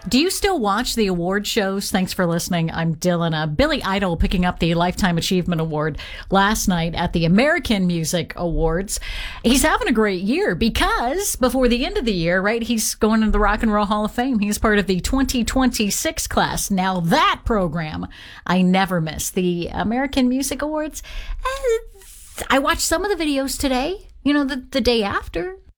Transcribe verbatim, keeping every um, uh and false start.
Do you still watch the award shows? Thanks for listening. I'm Dylan. Uh, Billy Idol picking up the Lifetime Achievement Award last night at the American Music Awards. He's having a great year because before the end of the year, right, he's going into the Rock and Roll Hall of Fame. He's part of the twenty twenty-six class. Now that program, I never miss. The American Music Awards, eh, I watched some of the videos today, you know, the, the day after.